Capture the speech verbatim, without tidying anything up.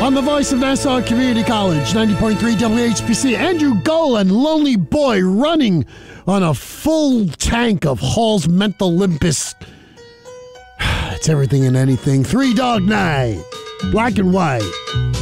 On the voice of Nassau Community College, ninety point three W H P C, Andrew Golan, Lonely Boy, running on a full tank of Hall's Mental Olympus. It's everything and anything. Three Dog Night. Black and white.